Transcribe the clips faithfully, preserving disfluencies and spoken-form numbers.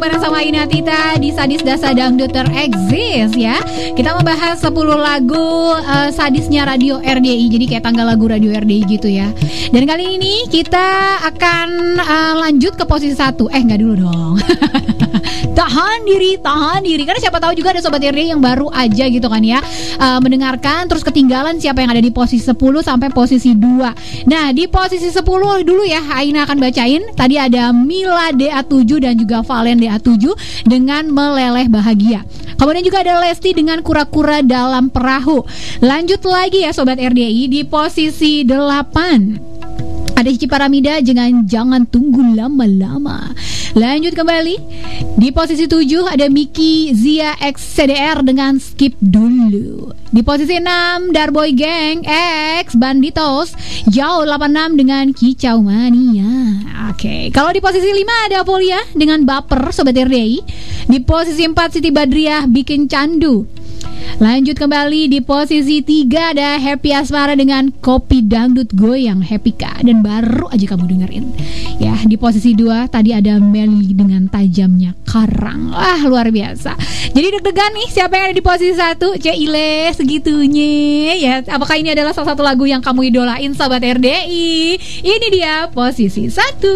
Bareng sama Aina Tita di Sadis Dasa Dangdut Tereksis ya. Kita membahas sepuluh lagu uh, sadisnya Radio R D I. Jadi kayak tanggal lagu Radio R D I gitu ya. Dan kali ini kita akan uh, lanjut ke posisi satu. Eh enggak dulu dong. Tahan diri, tahan diri. Karena siapa tahu juga ada Sobat R D I yang baru aja gitu kan ya, uh, mendengarkan terus ketinggalan siapa yang ada di posisi sepuluh sampai posisi dua. Nah di posisi sepuluh dulu ya Aina akan bacain. Tadi ada Mila D A tujuh dan juga Valen D A tujuh dengan Meleleh Bahagia. Kemudian juga ada Lesti dengan Kura-Kura Dalam Perahu. Lanjut lagi ya Sobat R D I, di posisi delapan ada Cici Paramida dengan Jangan Tunggu Lama-Lama. Lanjut kembali, di posisi tujuh ada Miki Zia X C D R dengan Skip Dulu. Di posisi enam Darboy Gang X Banditos Jauh delapan enam dengan Kicau Mania. Oke, okay. Kalau di posisi lima ada Apolia dengan Baper Sobat R D I. Di posisi empat Siti Badriah Bikin Candu. Lanjut kembali, di posisi tiga ada Happy Asmara dengan Kopi Dangdut Goyang Happy Ka. Dan baru aja kamu dengerin ya. Di posisi dua tadi ada Meli dengan Tajamnya Karang. Wah luar biasa. Jadi deg-degan nih siapa yang ada di posisi satu. Cile segitunya ya. Apakah ini adalah salah satu lagu yang kamu idolain Sobat R D I? Ini dia posisi satu.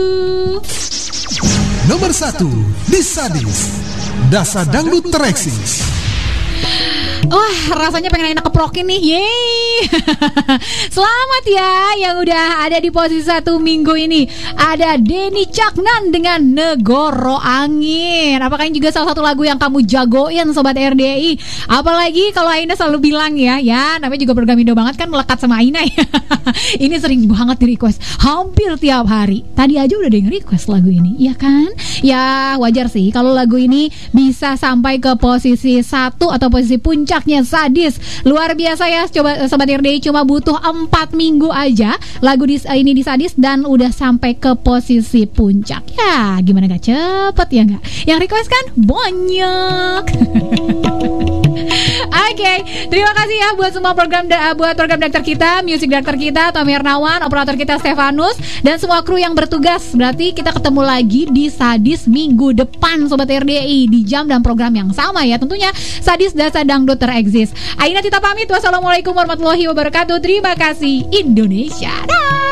Nomor satu di Sadis Dasa Dangdut Tereksis. Wah rasanya pengen enak keprokin nih. Yeay. Selamat ya yang udah ada di posisi satu minggu ini. Ada Denny Caknan dengan Negoro Angin. Apakah ini juga salah satu lagu yang kamu jagoin Sobat R D I? Apalagi kalau Aina selalu bilang ya, ya namanya juga program Indo banget kan, melekat sama Aina ya. Ini sering banget di request, hampir tiap hari. Tadi aja udah ada yang request lagu ini, ya kan? Ya wajar sih kalau lagu ini bisa sampai ke posisi satu atau posisi puncaknya Sadis. Luar biasa ya coba Sobat R D I, cuma butuh empat minggu aja lagu di, ini di Sadis dan udah sampai ke posisi puncak. Ya gimana gak cepet ya gak? Yang request kan banyak. Oke, okay, terima kasih ya buat semua program da- buat program director kita, music director kita Tommy Ernawan, operator kita Stefanus, dan semua kru yang bertugas. Berarti kita ketemu lagi di Sadis minggu depan Sobat R D I di jam dan program yang sama ya. Tentunya Sadis Dasa Dangdut Tereksis. Aina Tita pamit. Wassalamualaikum warahmatullahi wabarakatuh. Terima kasih Indonesia. Dah.